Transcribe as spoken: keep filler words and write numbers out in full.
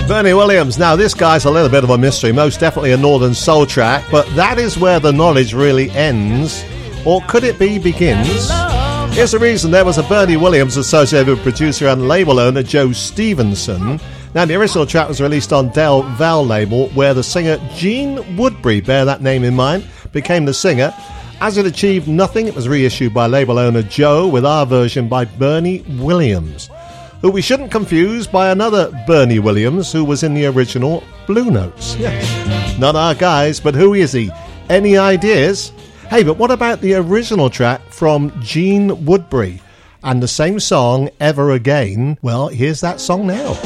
Bernie Williams. Now, this guy's a little bit of a mystery, most definitely a Northern Soul track, but that is where the knowledge really ends. Or could it be begins? Here's the reason. There was a Bernie Williams associated with producer and label owner Joe Stevenson. Now, the original track was released on Del Val label, where the singer Gene Woodbury, bear that name in mind, became the singer. As it achieved nothing, it was reissued by label owner Joe with our version by Bernie Williams, who we shouldn't confuse by another Bernie Williams who was in the original Blue Notes. Yeah. Not our guys, but who is he? Any ideas? Hey, but what about the original track from Gene Woodbury and the same song, Ever Again? Well, here's that song now.